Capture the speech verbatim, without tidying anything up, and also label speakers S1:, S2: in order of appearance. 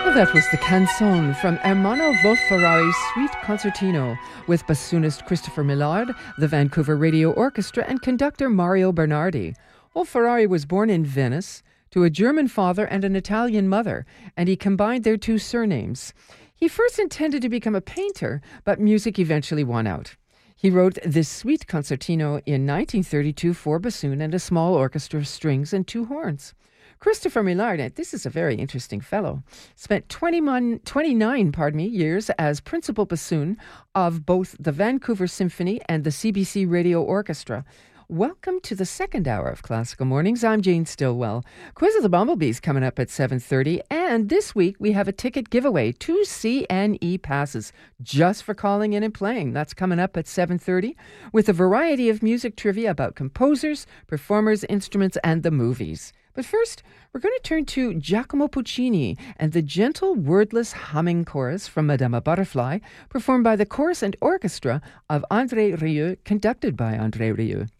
S1: Well, that was the canzone from Ermanno Wolf-Ferrari's Suite Concertino with bassoonist Christopher Millard, the Vancouver Radio Orchestra, and conductor Mario Bernardi. Wolf-Ferrari was born in Venice to a German father and an Italian mother, and he combined their two surnames. He first intended to become a painter, but music eventually won out. He wrote this Suite Concertino in nineteen thirty-two for bassoon and a small orchestra of strings and two horns. Christopher Millard, this is a very interesting fellow, spent twenty-one, twenty-nine pardon me, years as principal bassoon of both the Vancouver Symphony and the C B C Radio Orchestra. Welcome to the second hour of Classical Mornings. I'm Jane Stillwell. Quiz of the Bumblebees coming up at seven thirty. And this week we have a ticket giveaway, two C N E passes, just for calling in and playing. That's coming up at seven thirty with a variety of music trivia about composers, performers, instruments, and the movies. But first, we're going to turn to Giacomo Puccini and the gentle, wordless humming chorus from Madama Butterfly, performed by the chorus and orchestra of André Rieu, conducted by André Rieu.